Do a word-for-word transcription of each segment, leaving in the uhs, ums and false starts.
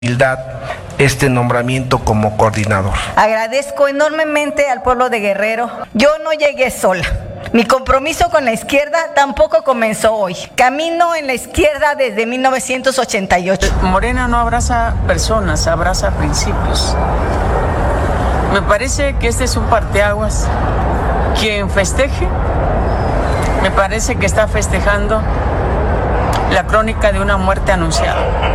este nombramiento como coordinador. Agradezco enormemente al pueblo de Guerrero. Yo no llegué sola. Mi compromiso con la izquierda tampoco comenzó hoy. Camino en la izquierda desde mil novecientos ochenta y ocho. Morena no abraza personas, abraza principios. Me parece que este es un parteaguas. Quien festeje, me parece que está festejando la crónica de una muerte anunciada.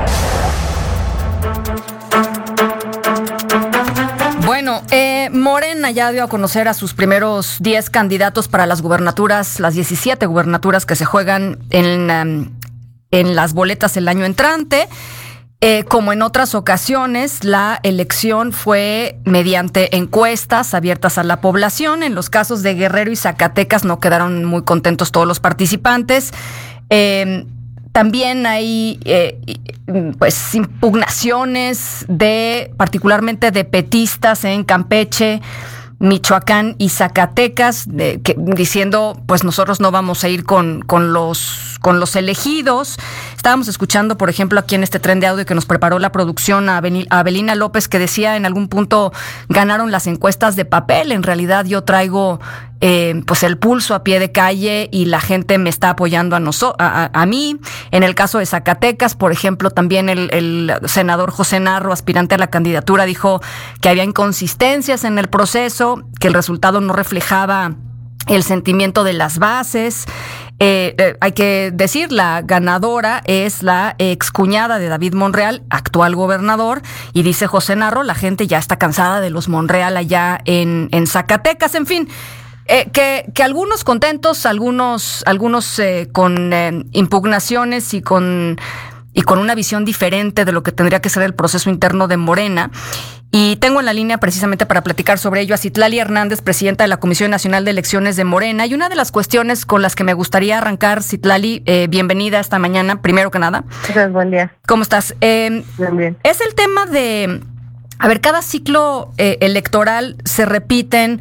Bueno, eh, Morena ya dio a conocer a sus primeros diez candidatos para las gubernaturas, las diecisiete gubernaturas que se juegan en, um, en las boletas el año entrante. Eh, como en otras ocasiones, la elección fue mediante encuestas abiertas a la población. En los casos de Guerrero y Zacatecas no quedaron muy contentos todos los participantes. Eh, También hay eh, pues impugnaciones de, particularmente de petistas en Campeche, Michoacán y Zacatecas, de, que, diciendo, pues nosotros no vamos a ir con, con los con los elegidos. Estábamos escuchando, por ejemplo, aquí en este tren de audio que nos preparó la producción a, Benil, a Abelina López, que decía en algún punto ganaron las encuestas de papel. En realidad yo traigo eh, pues el pulso a pie de calle y la gente me está apoyando a, noso- a, a, a mí. En el caso de Zacatecas, por ejemplo, también el, el senador José Narro, aspirante a la candidatura, dijo que había inconsistencias en el proceso, que el resultado no reflejaba el sentimiento de las bases. Eh, eh, hay que decir, la ganadora es la excuñada de David Monreal, actual gobernador, y dice José Narro, la gente ya está cansada de los Monreal allá en, en Zacatecas. En fin, eh, que, que algunos contentos, algunos, algunos eh, con eh, impugnaciones y con, y con una visión diferente de lo que tendría que ser el proceso interno de Morena. Y tengo en la línea precisamente para platicar sobre ello a Citlali Hernández, presidenta de la Comisión Nacional de Elecciones de Morena. Y una de las cuestiones con las que me gustaría arrancar, Citlali, eh, bienvenida esta mañana, primero que nada. Gracias, buen día. ¿Cómo estás? Eh, Bien, bien. Es el tema de, a ver, cada ciclo eh, electoral se repiten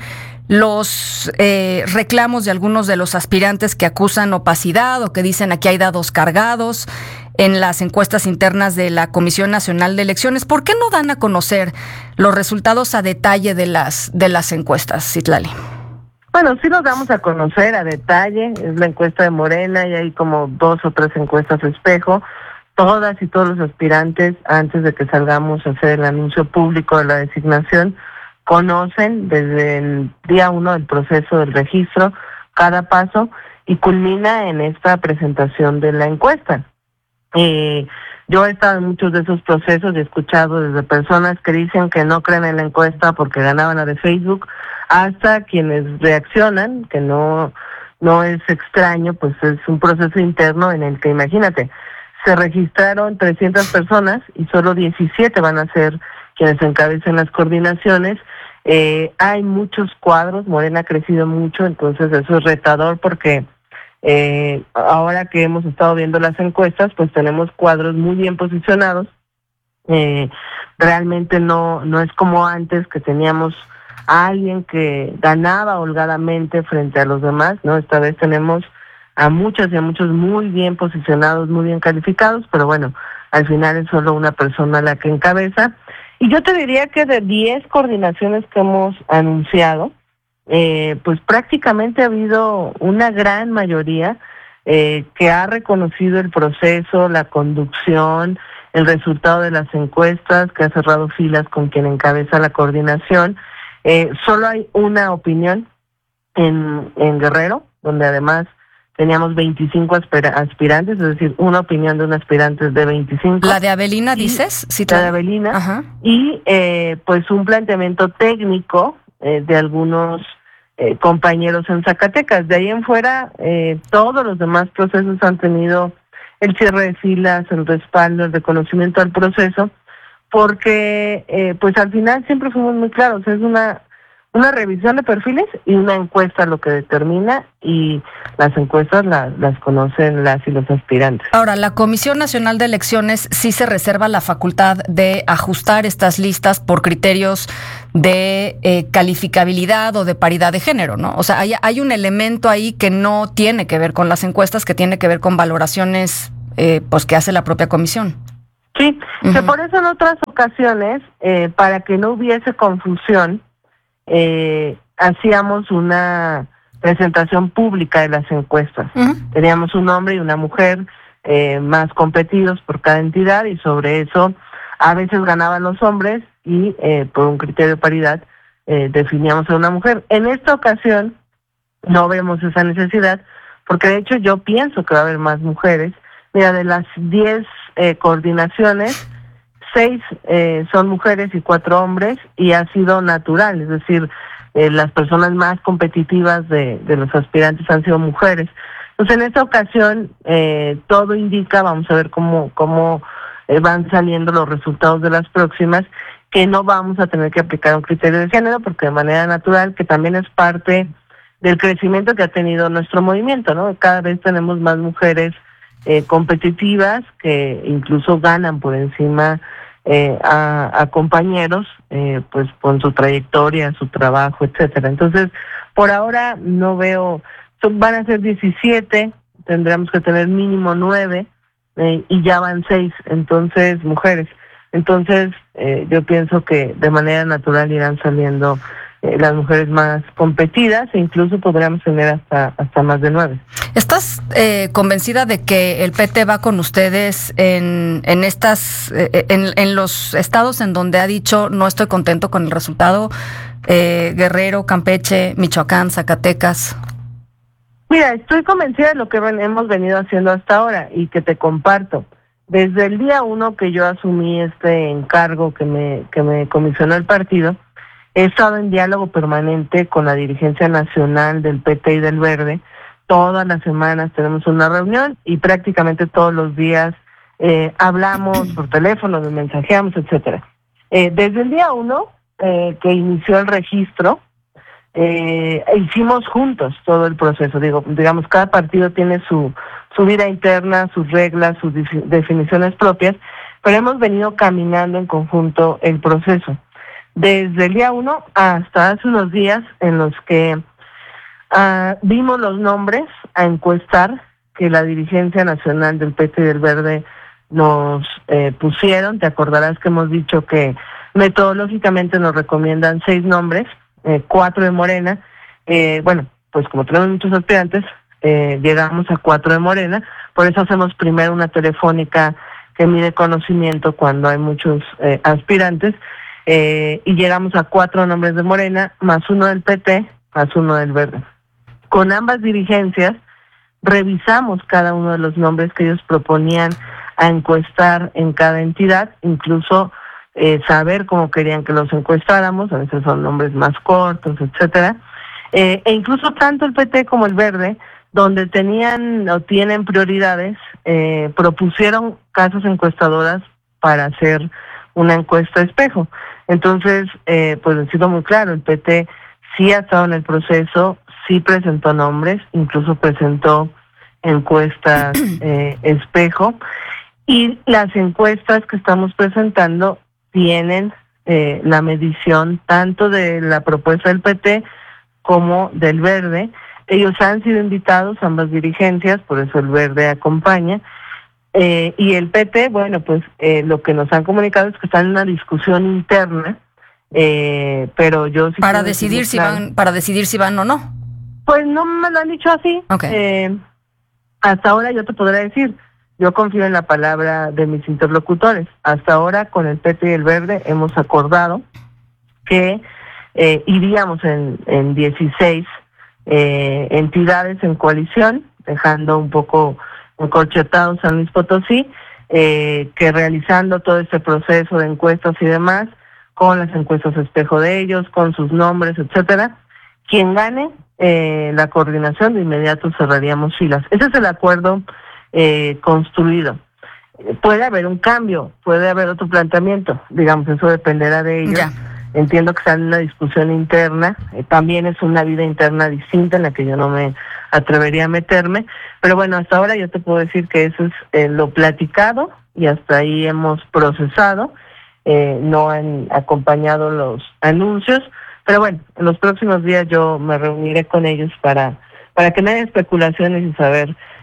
los eh, reclamos de algunos de los aspirantes que acusan opacidad o que dicen aquí hay dados cargados en las encuestas internas de la Comisión Nacional de Elecciones. ¿Por qué no dan a conocer los resultados a detalle de las de las encuestas, Citlali? Bueno, sí los damos a conocer a detalle. Es la encuesta de Morena y hay como dos o tres encuestas espejo. Todas y todos los aspirantes, antes de que salgamos a hacer el anuncio público de la designación, conocen desde el día uno del proceso del registro cada paso y culmina en esta presentación de la encuesta. Eh, yo he estado en muchos de esos procesos y he escuchado desde personas que dicen que no creen en la encuesta porque ganaban la de Facebook, hasta quienes reaccionan, que no, no es extraño, pues es un proceso interno en el que, imagínate, se registraron trescientas personas y solo diecisiete van a ser quienes encabecen las coordinaciones. Eh, hay muchos cuadros, Morena ha crecido mucho, entonces eso es retador porque eh, ahora que hemos estado viendo las encuestas, pues tenemos cuadros muy bien posicionados. Eh, realmente no, no es como antes que teníamos a alguien que ganaba holgadamente frente a los demás, ¿no? Esta vez tenemos a muchas y a muchos muy bien posicionados, muy bien calificados, pero bueno, al final es solo una persona la que encabeza. Y yo te diría que de diez coordinaciones que hemos anunciado, eh, pues prácticamente ha habido una gran mayoría eh, que ha reconocido el proceso, la conducción, el resultado de las encuestas, que ha cerrado filas con quien encabeza la coordinación. Eh, solo hay una opinión en, en Guerrero, donde además teníamos veinticinco aspirantes, es decir, una opinión de un aspirante de veinticinco. ¿La de Abelina dices? Sí, la de Abelina. Ajá. Y eh, pues un planteamiento técnico eh, de algunos eh, compañeros en Zacatecas. De ahí en fuera, eh, todos los demás procesos han tenido el cierre de filas, el respaldo, el reconocimiento al proceso, porque eh, pues al final siempre fuimos muy claros, es una una revisión de perfiles y una encuesta lo que determina, y las encuestas la, las conocen las y los aspirantes. Ahora, la Comisión Nacional de Elecciones sí se reserva la facultad de ajustar estas listas por criterios de eh, calificabilidad o de paridad de género, ¿no? O sea, hay, hay un elemento ahí que no tiene que ver con las encuestas, que tiene que ver con valoraciones eh, pues que hace la propia comisión. Sí, Uh-huh. que por eso en otras ocasiones, eh, para que no hubiese confusión, eh, hacíamos una presentación pública de las encuestas. Uh-huh. Teníamos un hombre y una mujer eh, más competidos por cada entidad y sobre eso a veces ganaban los hombres y eh, por un criterio de paridad eh, definíamos a una mujer. En esta ocasión no vemos esa necesidad porque de hecho yo pienso que va a haber más mujeres. Mira, de las diez eh, coordinaciones, seis eh, son mujeres y cuatro hombres y ha sido natural, es decir, eh, las personas más competitivas de, de los aspirantes han sido mujeres. Entonces en esta ocasión eh, todo indica, vamos a ver cómo, cómo eh, van saliendo los resultados de las próximas, que no vamos a tener que aplicar un criterio de género porque de manera natural, que también es parte del crecimiento que ha tenido nuestro movimiento, ¿no? Cada vez tenemos más mujeres Eh, competitivas que incluso ganan por encima eh, a, a compañeros eh, pues con su trayectoria, su trabajo, etcétera. Entonces, por ahora no veo, son, van a ser diecisiete, tendremos que tener mínimo nueve eh, y ya van seis, entonces mujeres. Entonces, eh, yo pienso que de manera natural irán saliendo eh, las mujeres más competidas e incluso podríamos tener hasta hasta más de nueve. ¿Estás eh, convencida de que el P T va con ustedes en, en estas eh, en, en los estados en donde ha dicho no estoy contento con el resultado? Eh, Guerrero, Campeche, Michoacán, Zacatecas. Mira, estoy convencida de lo que ven, hemos venido haciendo hasta ahora y que te comparto. Desde el día uno que yo asumí este encargo que me que me comisionó el partido, he estado en diálogo permanente con la dirigencia nacional del P T y del Verde. Todas las semanas tenemos una reunión y prácticamente todos los días eh, hablamos por teléfono, nos mensajeamos, etcétera. Eh, desde el día uno eh, que inició el registro, eh, hicimos juntos todo el proceso. Digo, digamos, cada partido tiene su su vida interna, sus reglas, sus definiciones propias, pero hemos venido caminando en conjunto el proceso. Desde el día uno hasta hace unos días en los que uh, vimos los nombres a encuestar que la dirigencia nacional del P T y del Verde nos eh, pusieron. Te acordarás que hemos dicho que metodológicamente nos recomiendan seis nombres, eh, cuatro de Morena. Eh, bueno, pues como tenemos muchos aspirantes, eh, llegamos a cuatro de Morena. Por eso hacemos primero una telefónica que mide conocimiento cuando hay muchos eh, aspirantes. Eh, y llegamos a cuatro nombres de Morena, más uno del P T, más uno del Verde. Con ambas dirigencias revisamos cada uno de los nombres que ellos proponían a encuestar en cada entidad, incluso eh, saber cómo querían que los encuestáramos, a veces son nombres más cortos, etcétera. Eh, e incluso tanto el P T como el Verde, donde tenían o tienen prioridades, eh, propusieron casas encuestadoras para hacer una encuesta espejo. Entonces, eh, pues ha sido muy claro, el P T sí ha estado en el proceso, sí presentó nombres, incluso presentó encuestas eh, espejo, y las encuestas que estamos presentando tienen eh, la medición tanto de la propuesta del P T como del Verde. Ellos han sido invitados, ambas dirigencias, por eso el Verde acompaña. Eh, y el P T, bueno, pues eh, lo que nos han comunicado es que están en una discusión interna, eh, pero yo sí para decidir si van, para decidir si van o no. Pues no me lo han dicho así. Okay. Eh, hasta ahora yo te podré decir, yo confío en la palabra de mis interlocutores. Hasta ahora con el P T y el Verde hemos acordado que eh, iríamos en, en dieciséis eh, entidades en coalición, dejando un poco encorchetados San Luis Potosí, eh, que realizando todo este proceso de encuestas y demás, con las encuestas espejo de ellos, con sus nombres, etcétera, quien gane eh, la coordinación, de inmediato cerraríamos filas. Ese es el acuerdo eh, construido. Puede haber un cambio, puede haber otro planteamiento, digamos, eso dependerá de ellos. Ya. Entiendo que está en una discusión interna, eh, también es una vida interna distinta en la que yo no me atrevería a meterme, pero bueno, hasta ahora yo te puedo decir que eso es eh, lo platicado y hasta ahí hemos procesado, eh, no han acompañado los anuncios, pero bueno, en los próximos días yo me reuniré con ellos para, para que no haya especulaciones y saber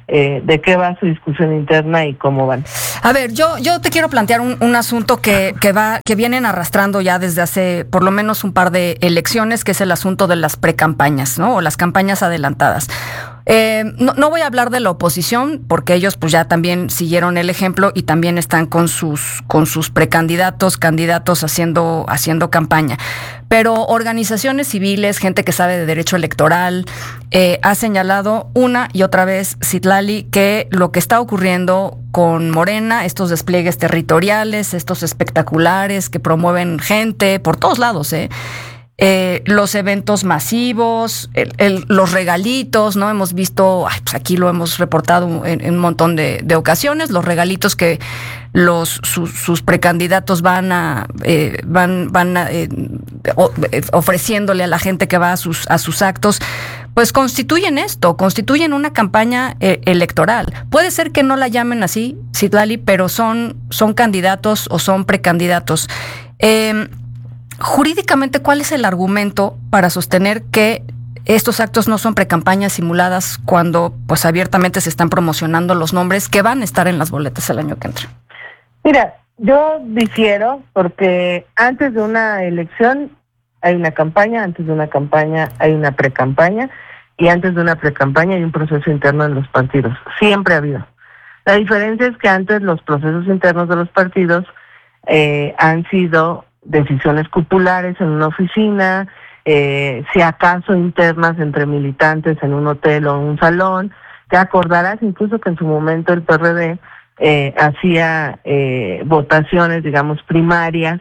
eh, de qué va su discusión interna y cómo van. A ver, yo, yo te quiero plantear un, un asunto que, que va, que vienen arrastrando ya desde hace por lo menos un par de elecciones, que es el asunto de las precampañas, ¿no? O las campañas adelantadas. Eh, no, no voy a hablar de la oposición, porque ellos pues ya también siguieron el ejemplo y también están con sus, con sus precandidatos, candidatos haciendo, haciendo campaña. Pero organizaciones civiles, gente que sabe de derecho electoral, eh, ha señalado una y otra vez, Citlali, que lo que está ocurriendo con Morena, estos despliegues territoriales, estos espectaculares que promueven gente por todos lados, ¿eh? Eh, los eventos masivos, el, el, los regalitos, ¿no? Hemos visto, ay, pues aquí lo hemos reportado en, en un montón de, de ocasiones, los regalitos que los sus, sus precandidatos van a eh, van van a, eh, o, eh, ofreciéndole a la gente que va a sus a sus actos, pues constituyen esto, constituyen una campaña eh, electoral. Puede ser que no la llamen así, Citlali, pero son son candidatos o son precandidatos. Eh, Jurídicamente, ¿cuál es el argumento para sostener que estos actos no son precampañas simuladas cuando pues abiertamente se están promocionando los nombres que van a estar en las boletas el año que entra? Mira, yo difiero porque antes de una elección hay una campaña, antes de una campaña hay una precampaña y antes de una precampaña hay un proceso interno en los partidos. Siempre ha habido. La diferencia es que antes los procesos internos de los partidos eh, han sido decisiones cupulares en una oficina, eh, si acaso internas entre militantes en un hotel o un salón. Te acordarás incluso que en su momento el P R D eh, hacía eh, votaciones, digamos, primarias,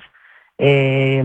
eh,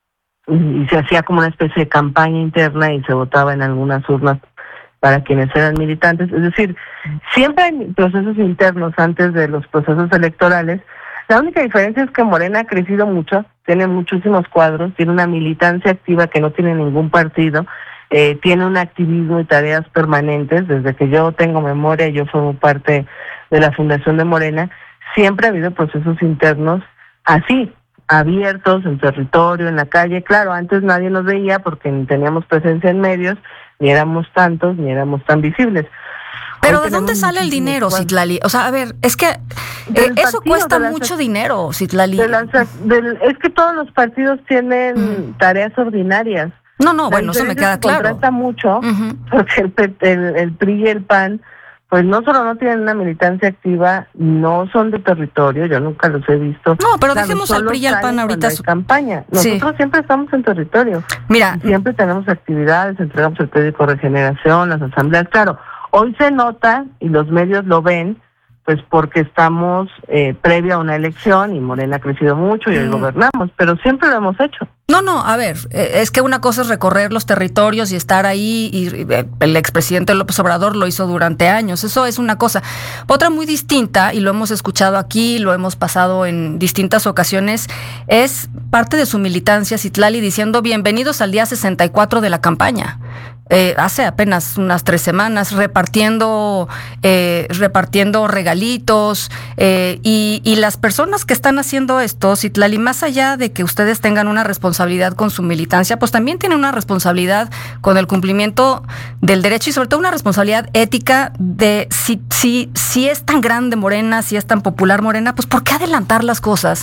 y se hacía como una especie de campaña interna y se votaba en algunas urnas para quienes eran militantes. Es decir, siempre hay procesos internos antes de los procesos electorales. La única diferencia es que Morena ha crecido mucho, tiene muchísimos cuadros, tiene una militancia activa que no tiene ningún partido, eh, tiene un activismo y tareas permanentes. Desde que yo tengo memoria, yo formo parte de la fundación de Morena, siempre ha habido procesos internos así, abiertos, en territorio, en la calle. Claro, antes nadie nos veía porque ni teníamos presencia en medios, ni éramos tantos, ni éramos tan visibles. Pero ¿de dónde sale el dinero, Citlali? O sea, a ver, es que eh, eso cuesta mucho dinero, Citlali. De las, del, es que todos los partidos tienen mm. tareas ordinarias. No, no, bueno, eso me queda claro. Contrasta mucho, uh-huh. porque el, el, el P R I y el P A N, pues no solo no tienen una militancia activa, no son de territorio, yo nunca los he visto. No, pero claro, dejemos al P R I y al P A N ahorita su campaña. Nosotros sí. siempre estamos en territorio. Mira, siempre tenemos actividades, entregamos el periódico Regeneración, las asambleas, claro. Hoy se nota, y los medios lo ven, pues porque estamos eh, previa a una elección y Morena ha crecido mucho y hoy mm. gobernamos, pero siempre lo hemos hecho. No, no, a ver, es que una cosa es recorrer los territorios y estar ahí, y el expresidente López Obrador lo hizo durante años, eso es una cosa. Otra muy distinta, y lo hemos escuchado aquí, lo hemos pasado en distintas ocasiones, es parte de su militancia, Citlali, diciendo bienvenidos al día sesenta y cuatro de la campaña. Eh, hace apenas unas tres semanas, repartiendo eh, repartiendo regalitos, eh, y, y las personas que están haciendo esto, Citlali, más allá de que ustedes tengan una responsabilidad con su militancia, pues también tienen una responsabilidad con el cumplimiento del derecho y sobre todo una responsabilidad ética de si, si, si es tan grande Morena, si es tan popular Morena, pues ¿por qué adelantar las cosas?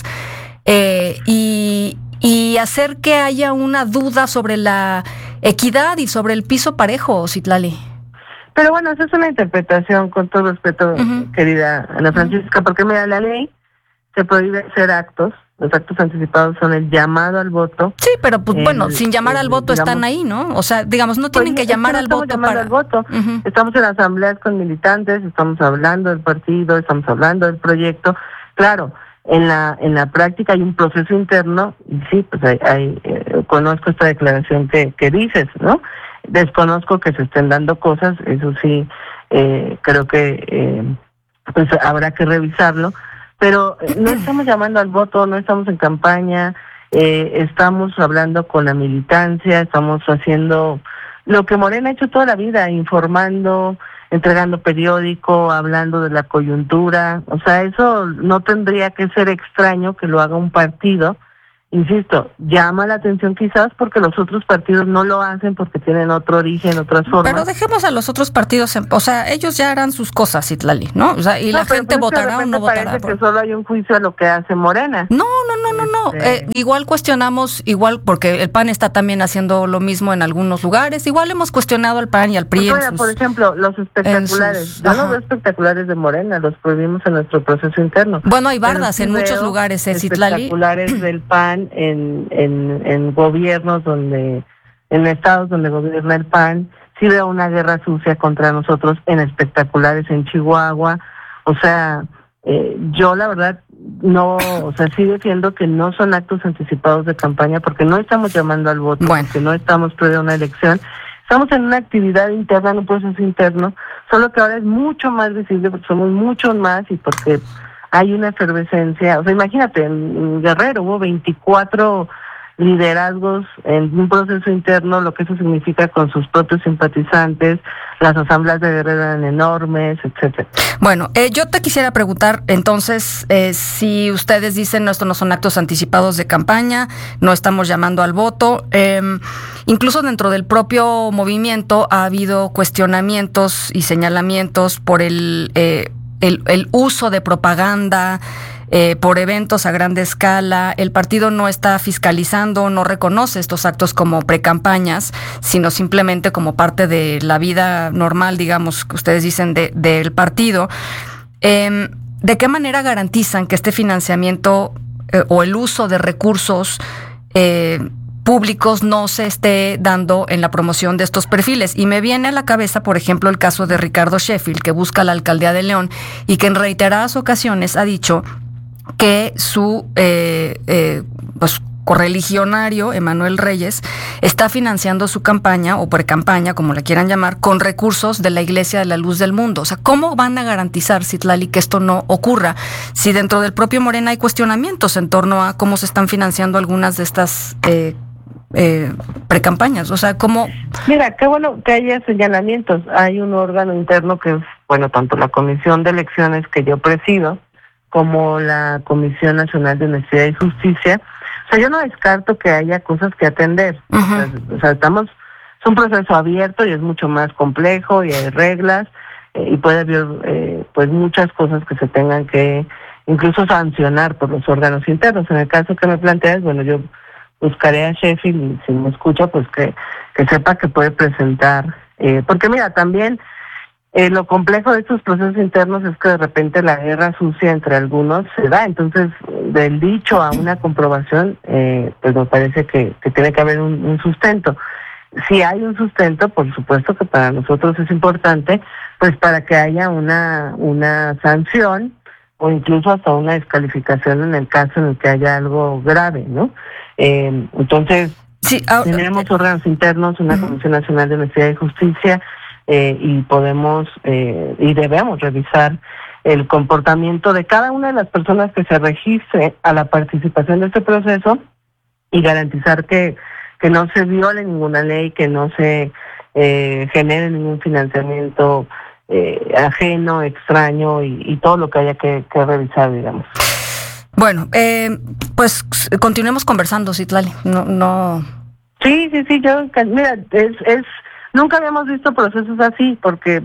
Eh, y, y hacer que haya una duda sobre la equidad y sobre el piso parejo, Citlali. Pero bueno, esa es una interpretación, con todo respeto, uh-huh. querida Ana Francisca, uh-huh. porque mira, la ley se prohíbe hacer actos, los actos anticipados son el llamado al voto. Sí, pero pues el, bueno, sin llamar el, al voto digamos, están ahí, ¿no? O sea, digamos, no tienen pues, que llamar al voto para... al voto. Uh-huh. Estamos en asambleas con militantes, estamos hablando del partido, estamos hablando del proyecto. Claro, en la en la práctica hay un proceso interno, y sí, pues hay, hay eh, conozco esta declaración que, que dices, ¿no? Desconozco que se estén dando cosas, eso sí, eh, creo que eh, pues habrá que revisarlo, pero no estamos llamando al voto, no estamos en campaña, eh, estamos hablando con la militancia, estamos haciendo lo que Morena ha hecho toda la vida, informando, entregando periódico, hablando de la coyuntura. O sea, eso no tendría que ser extraño que lo haga un partido insisto, llama la atención quizás porque los otros partidos no lo hacen porque tienen otro origen, otras formas. Pero dejemos a los otros partidos, en, o sea, ellos ya harán sus cosas, Citlali, ¿no? O sea, y no, la gente votará o no votará. Parece que solo hay un juicio a lo que hace Morena. No, no, no, no, no. Este... Eh, igual cuestionamos, igual porque el P A N está también haciendo lo mismo en algunos lugares. Igual hemos cuestionado al P A N y al P R I. Pues, en sus, por ejemplo, los espectaculares. sus, Yo no veo espectaculares de Morena, los prohibimos en nuestro proceso interno. Bueno, hay bardas sí en muchos lugares, eh, Citlali. Espectaculares del P A N en, en, en gobiernos donde, en estados donde gobierna el P A N. Sí veo una guerra sucia contra nosotros en espectaculares en Chihuahua. O sea, eh, yo la verdad no, o sea, sí defiendo que no son actos anticipados de campaña porque no estamos llamando al voto, bueno. porque no estamos previo a una elección. Estamos en una actividad interna, en un proceso interno, solo que ahora es mucho más visible porque somos muchos más y porque hay una efervescencia. O sea, imagínate, en Guerrero hubo veinticuatro liderazgos en un proceso interno, lo que eso significa con sus propios simpatizantes, las asambleas de Guerrero eran enormes, etcétera. Bueno, eh, yo te quisiera preguntar, entonces, eh, si ustedes dicen, no, esto no son actos anticipados de campaña, no estamos llamando al voto, eh, incluso dentro del propio movimiento ha habido cuestionamientos y señalamientos por el, eh, el, el uso de propaganda, Eh, por eventos a grande escala. El partido no está fiscalizando, no reconoce estos actos como precampañas, sino simplemente como parte de la vida normal, digamos, que ustedes dicen, de, del partido. Eh, ¿De qué manera garantizan que este financiamiento eh, o el uso de recursos eh, públicos no se esté dando en la promoción de estos perfiles? Y me viene a la cabeza, por ejemplo, el caso de Ricardo Sheffield, que busca la alcaldía de León y que en reiteradas ocasiones ha dicho que su eh, eh, pues, correligionario, Emanuel Reyes, está financiando su campaña, o precampaña, como le quieran llamar, con recursos de la Iglesia de la Luz del Mundo. O sea, ¿cómo van a garantizar, Citlali, que esto no ocurra? Si dentro del propio Morena hay cuestionamientos en torno a cómo se están financiando algunas de estas eh, eh, precampañas. O sea, ¿cómo...? Mira, qué bueno que haya señalamientos. Hay un órgano interno que es, bueno, tanto la Comisión de Elecciones que yo presido, como la Comisión Nacional de Honestidad y Justicia. O sea, yo no descarto que haya cosas que atender. Uh-huh. o, sea, o sea, estamos, es un proceso abierto y es mucho más complejo y hay reglas eh, y puede haber eh, pues muchas cosas que se tengan que incluso sancionar por los órganos internos. En el caso que me planteas, bueno, yo buscaré a Sheffield y si me escucha, pues que, que sepa que puede presentar. Eh, porque mira, también Eh, lo complejo de estos procesos internos es que de repente la guerra sucia entre algunos se da. Entonces, del dicho a una comprobación, eh, pues me parece que, que tiene que haber un, un sustento. Si hay un sustento, por supuesto que para nosotros es importante, pues para que haya una, una sanción o incluso hasta una descalificación en el caso en el que haya algo grave, ¿no? Eh, entonces, sí, uh, tenemos uh, órganos internos, una uh-huh. Comisión Nacional de Honestidad y Justicia, Eh, y podemos eh, y debemos revisar el comportamiento de cada una de las personas que se registre a la participación de este proceso y garantizar que, que no se viole ninguna ley, que no se eh, genere ningún financiamiento eh, ajeno, extraño y, y todo lo que haya que, que revisar, digamos. Bueno, eh, pues continuemos conversando, Citlali. No, no. Sí, sí, sí. Yo, mira, es es nunca habíamos visto procesos así porque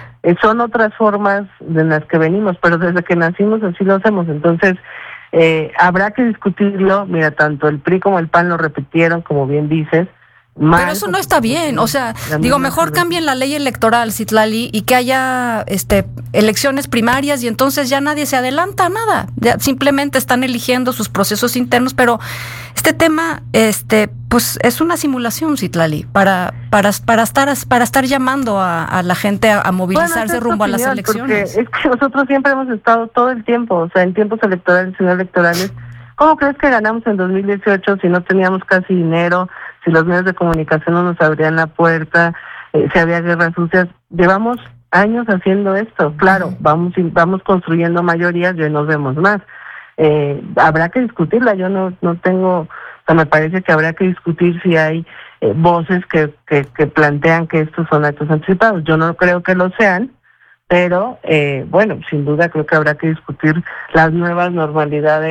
son otras formas de las que venimos, pero desde que nacimos así lo hacemos. Entonces, eh, habrá que discutirlo. Mira, tanto el P R I como el P A N lo repitieron, como bien dices. Mal, pero eso no está bien, o sea, digo, mejor cambien la ley electoral, Citlali, y que haya este elecciones primarias y entonces ya nadie se adelanta a nada, ya simplemente están eligiendo sus procesos internos, pero este tema, este, pues es una simulación, Citlali, para para para estar para estar llamando a, a la gente a, a movilizarse bueno, rumbo opinión, a las elecciones. Porque es que nosotros siempre hemos estado todo el tiempo, o sea, en tiempos electorales y no electorales. ¿Cómo crees que ganamos en dos mil dieciocho si no teníamos casi dinero, si los medios de comunicación no nos abrían la puerta, eh, si había guerras sucias? Llevamos años haciendo esto. Claro, uh-huh. vamos vamos construyendo mayorías y hoy nos vemos más. Eh, habrá que discutirla. Yo no no tengo, o sea, me parece que habrá que discutir si hay eh, voces que, que, que plantean que estos son actos anticipados. Yo no creo que lo sean, pero eh, bueno, sin duda creo que habrá que discutir las nuevas normalidades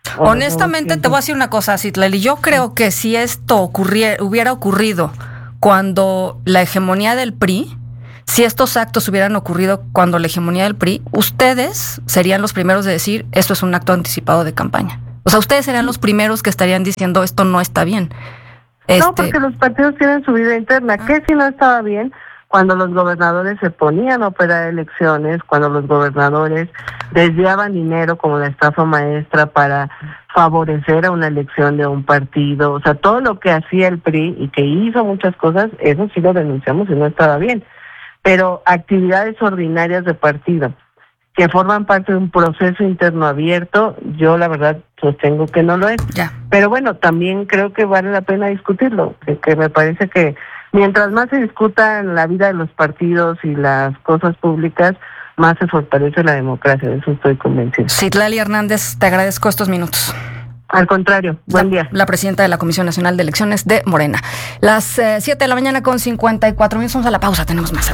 Honestamente, te voy a decir una cosa, Citlali. Yo creo que si esto ocurriera, hubiera ocurrido cuando la hegemonía del P R I, si estos actos hubieran ocurrido cuando la hegemonía del P R I, ustedes serían los primeros de decir esto es un acto anticipado de campaña. O sea, ustedes serían los primeros que estarían diciendo esto no está bien. Este... No, porque los partidos tienen su vida interna. ¿Qué si no estaba bien? Cuando los gobernadores se ponían a operar elecciones, cuando los gobernadores desviaban dinero como la estafa maestra para favorecer a una elección de un partido, o sea, todo lo que hacía el P R I y que hizo muchas cosas, eso sí lo denunciamos y no estaba bien. Pero actividades ordinarias de partido que forman parte de un proceso interno abierto, yo la verdad sostengo que no lo es. Ya. Pero bueno, también creo que vale la pena discutirlo, que, que me parece que mientras más se discuta en la vida de los partidos y las cosas públicas, más se fortalece la democracia, de eso estoy convencida. Citlali Hernández, te agradezco estos minutos. Al contrario, buen la, día. La presidenta de la Comisión Nacional de Elecciones de Morena. Las eh, siete de la mañana con cincuenta y cuatro minutos, vamos a la pausa, tenemos más.